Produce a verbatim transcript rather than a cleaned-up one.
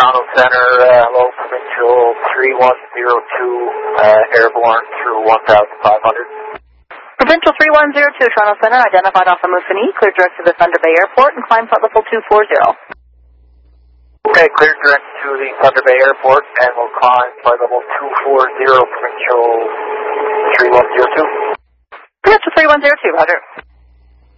Toronto Center, uh, hello, Provincial three one zero two, uh, airborne through one thousand five hundred. Provincial three one zero two, Toronto Center, identified off of Moosonee, cleared direct to the Thunder Bay Airport, and climb flight level two four zero. Okay, cleared direct to the Thunder Bay Airport, and we'll climb flight level two four zero, Provincial three one zero two. Provincial three one zero two, roger.